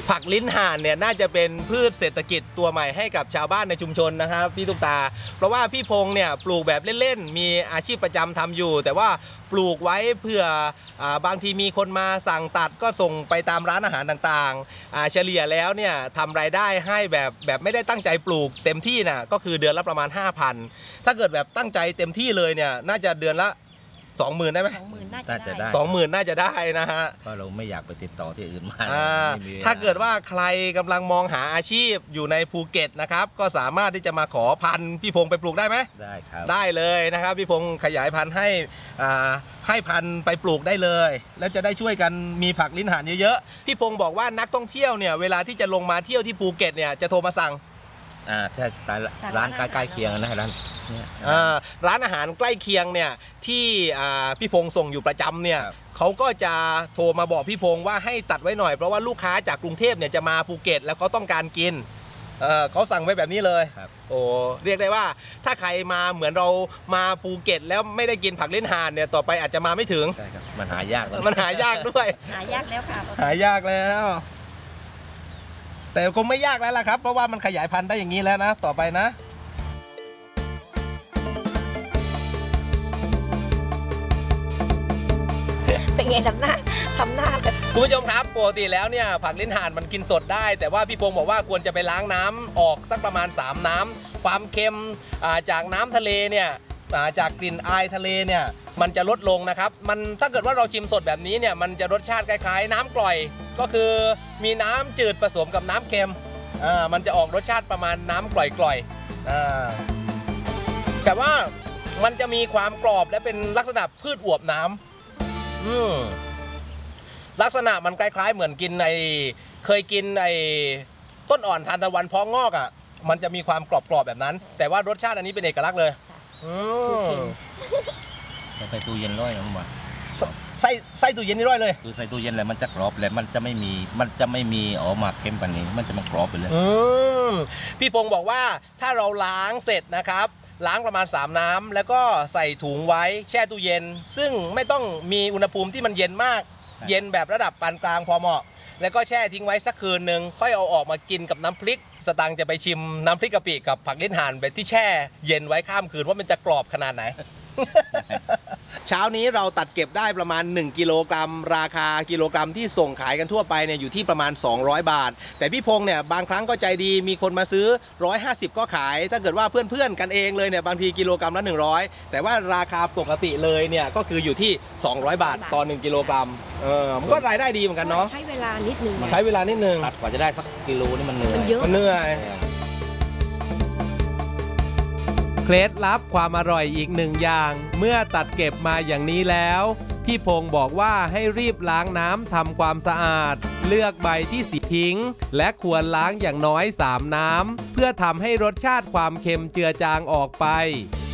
ผักลิ้นห่านเนี่ยน่าจะเป็นพืชเศรษฐกิจตัวใหม่ให้กับชาวบ้านในชุมชนนะครับพี่ตุ๊กตาเพราะว่าพี่พงษ์เนี่ยปลูกแบบเล่นๆมีอาชีพประจำทำอยู่แต่ว่าปลูกไว้เพื่อบางทีมีคนมาสั่งตัดก็ส่งไปตามร้านอาหารต่างๆเฉลี่ยแล้วเนี่ยทำรายได้ให้แบบไม่ได้ตั้งใจปลูกเต็มที่นะก็คือเดือนละประมาณ 5,000 ถ้าเกิดแบบตั้งใจเต็มที่เลยเนี่ยน่าจะเดือนละ20,000ได้ไหม 20,000น่าจะได้ 20,000น่าจะได้นะฮะเพราะเราไม่อยากไปติดต่อที่อื่นมาถ้าเกิดว่าใครกำลังมองหาอาชีพอยู่ในภูเก็ตนะครับก็สามารถที่จะมาขอพันธุ์พี่พงษ์ไปปลูกได้ไหมได้ครับได้เลยนะครับพี่พงษ์ขยายพันธุ์ให้พันธุ์ไปปลูกได้เลยแล้วจะได้ช่วยกันมีผักลิ้นห่านเยอะๆพี่พงษ์บอกว่านักท่องเที่ยวเนี่ยเวลาที่จะลงมาเที่ยวที่ภูเก็ตเนี่ยจะโทรมาสั่งใช่ร้านใกล้เคียงนะร้านอาหารใกล้เคียงเนี่ยที่พี่พงษ์ส่งอยู่ประจำเนี่ยเขาก็จะโทรมาบอกพี่พงษ์ว่าให้ตัดไว้หน่อยเพราะว่าลูกค้าจากกรุงเทพเนี่ยจะมาภูเก็ตแล้วเขาต้องการกินเขาสั่งไว้แบบนี้เลยโอ้เรียกได้ว่าถ้าใครมาเหมือนเรามาภูเก็ตแล้วไม่ได้กินผักลิ้นห่านเนี่ยต่อไปอาจจะมาไม่ถึงใช่ครับมันหายากมันหายากด้วยหายากแล้วค่ะหายากแล้วแต่คงไม่ยากแล้วล่ะครับเพราะว่ามันขยายพันธุ์ได้อย่างนี้แล้วนะต่อไปนะเป็นไงทำหน้าคุณผู้ชมครับปกติแล้วเนี่ยผักลิ้นห่านมันกินสดได้แต่ว่าพี่พงษ์บอกว่าควรจะไปล้างน้ำออกสักประมาณ3น้ำความเค็มจากน้ำทะเลเนี่ยจากกลิ่นอายทะเลเนี่ยมันจะลดลงนะครับมันถ้าเกิดว่าเราชิมสดแบบนี้เนี่ยมันจะรสชาติคล้ายๆน้ำกร่อยก็คือมีน้ำจืดผสมกับน้ำเค็มมันจะออกรสชาติประมาณน้ำกร่อยๆแต่ว่ามันจะมีความกรอบและเป็นลักษณะพืชอวบน้ำลักษณะมันคล้ายๆเหมือนกินเคยกินต้นอ่อนทานตะวันพองอกมันจะมีความกรอบๆแบบนั้นแต่ว่ารสชาติอันนี้เป็นเอกลักษณ์เลยใส่ตู้เย็นร้อยนะมั้งใส่ตู้เย็นนี่ร้อยเลยคือใส่ตู้เย็นแล้วมันจะกรอบแล้วมันจะไม่มีออกมาเค็มแบบนี้มันจะมากรอบไปเลยพี่พงษ์บอกว่าถ้าเราล้างเสร็จนะครับล้างประมาณ3น้ำแล้วก็ใส่ถุงไว้แช่ตู้เย็นซึ่งไม่ต้องมีอุณหภูมิที่มันเย็นมากเย็นแบบระดับปานกลางพอเหมาะแล้วก็แช่ทิ้งไว้สักคืนหนึ่งค่อยเอาออกมากินกับน้ำพริกสตังค์จะไปชิมน้ำพริกกะปิกับผักลิ้นห่านแบบที่แช่เย็นไว้ข้ามคืนว่ามันจะกรอบขนาดไหน เช้านี้เราตัดเก็บได้ประมาณ1กิโลกรัมราคากิโลกรัมที่ส่งขายกันทั่วไปเนี่ยอยู่ที่ประมาณ200 บาทแต่พี่พงษ์เนี่ยบางครั้งก็ใจดีมีคนมาซื้อ150ก็ขายถ้าเกิดว่าเพื่อนๆกันเองเลยเนี่ยบางทีกิโลกรัมละ100แต่ว่าราคาปกติเลยเนี่ยก็คืออยู่ที่200 บาทต่อ1กิโลกรัมมันก็รายได้ดีเหมือนกันเนาะใช้เวลานิดนึงตัดกว่าจะได้สักกิโลนี่มันเหนื่อยมันเหนื่อยเคล็ดลับความอร่อยอีกหนึ่งอย่างเมื่อตัดเก็บมาอย่างนี้แล้วพี่พงษ์บอกว่าให้รีบล้างน้ำทำความสะอาดเลือกใบที่สีทิ้งและควรล้างอย่างน้อย3น้ำเพื่อทำให้รสชาติความเค็มเจือจางออกไป